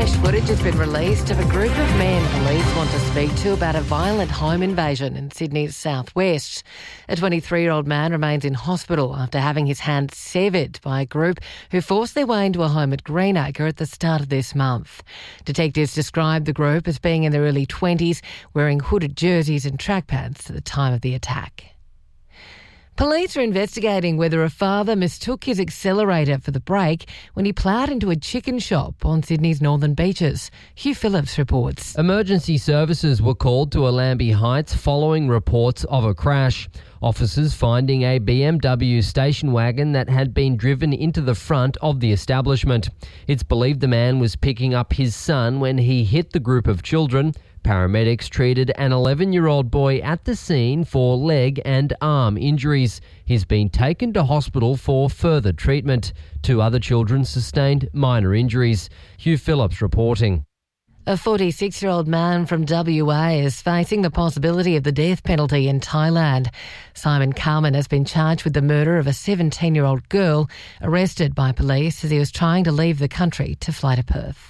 Fresh footage has been released of a group of men police want to speak to about a violent home invasion in Sydney's southwest. A 23-year-old man remains in hospital after having his hand severed by a group who forced their way into a home at Greenacre at the start of this month. Detectives described the group as being in their early 20s, wearing hooded jerseys and track pants at the time of the attack. Police are investigating whether a father mistook his accelerator for the brake when he ploughed into a chicken shop on Sydney's northern beaches. Hugh Phillips reports. Emergency services were called to Allambie Heights following reports of a crash. Officers finding a BMW station wagon that had been driven into the front of the establishment. It's believed the man was picking up his son when he hit the group of children. Paramedics treated an 11-year-old boy at the scene for leg and arm injuries. He's been taken to hospital for further treatment. 2 other children sustained minor injuries. Hugh Phillips reporting. A 46-year-old man from WA is facing the possibility of the death penalty in Thailand. Simon Carman has been charged with the murder of a 17-year-old girl, arrested by police as he was trying to leave the country to fly to Perth.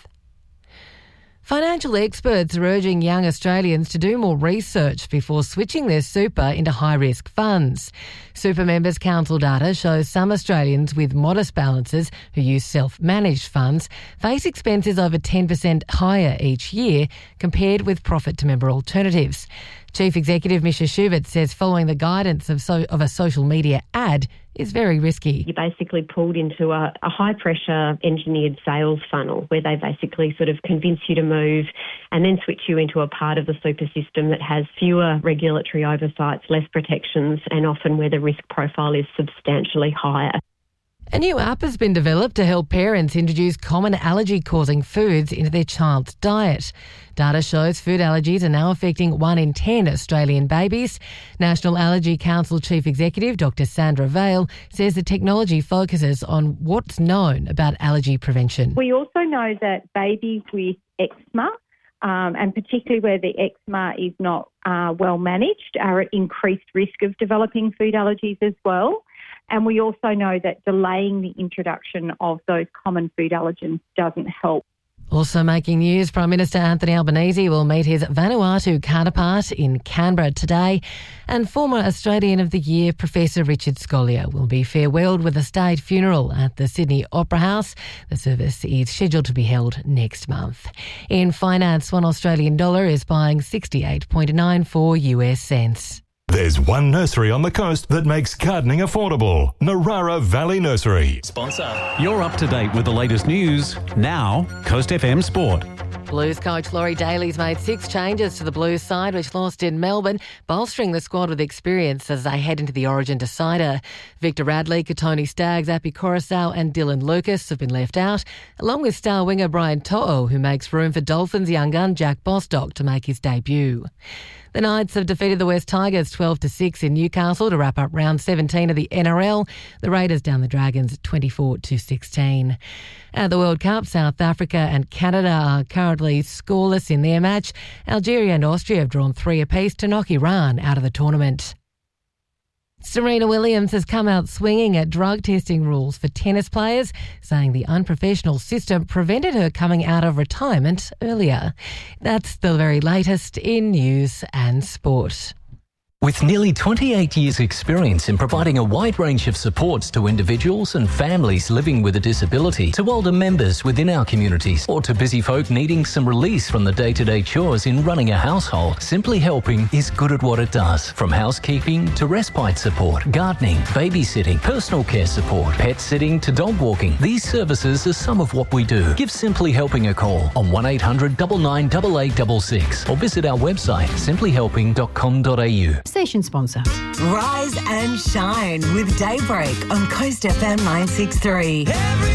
Financial experts are urging young Australians to do more research before switching their super into high-risk funds. Super Members Council data shows some Australians with modest balances who use self-managed funds face expenses over 10% higher each year compared with profit-to-member alternatives. Chief Executive Misha Schubert says following the guidance of a social media ad is very risky. You're basically pulled into a high-pressure engineered sales funnel where they basically sort of convince you to move and then switch you into a part of the super system that has fewer regulatory oversights, less protections, and often where the risk profile is substantially higher. A new app has been developed to help parents introduce common allergy-causing foods into their child's diet. Data shows food allergies are now affecting 1 in 10 Australian babies. National Allergy Council Chief Executive Dr Sandra Vale says the technology focuses on what's known about allergy prevention. We also know that babies with eczema, and particularly where the eczema is not well managed, are at increased risk of developing food allergies as well. And we also know that delaying the introduction of those common food allergens doesn't help. Also making news, Prime Minister Anthony Albanese will meet his Vanuatu counterpart in Canberra today, and former Australian of the Year Professor Richard Scolyer will be farewelled with a state funeral at the Sydney Opera House. The service is scheduled to be held next month. In finance, $1 Australian is buying 68.94 US cents. There's one nursery on the coast that makes gardening affordable. Narara Valley Nursery. Sponsor. You're up to date with the latest news. Now, Coast FM Sport. Blues coach Laurie Daly's made 6 changes to the Blues side, which lost in Melbourne, bolstering the squad with experience as they head into the Origin decider. Victor Radley, Katoni Staggs, Api Coruscant and Dylan Lucas have been left out, along with star winger Brian To'o, who makes room for Dolphins young gun Jack Bostock to make his debut. The Knights have defeated the West Tigers 12-6 in Newcastle to wrap up round 17 of the NRL. The Raiders down the Dragons 24-16. At the World Cup, South Africa and Canada are currently scoreless in their match. Algeria and Austria have drawn 3 apiece to knock Iran out of the tournament. Serena Williams has come out swinging at drug testing rules for tennis players, saying the unprofessional system prevented her coming out of retirement earlier. That's the very latest in news and sport. With nearly 28 years' experience in providing a wide range of supports to individuals and families living with a disability, to older members within our communities, or to busy folk needing some release from the day-to-day chores in running a household, Simply Helping is good at what it does. From housekeeping to respite support, gardening, babysitting, personal care support, pet sitting to dog walking, these services are some of what we do. Give Simply Helping a call on 1800 99 8866 or visit our website simplyhelping.com.au. Station sponsor. Rise and shine with Daybreak on Coast FM 963.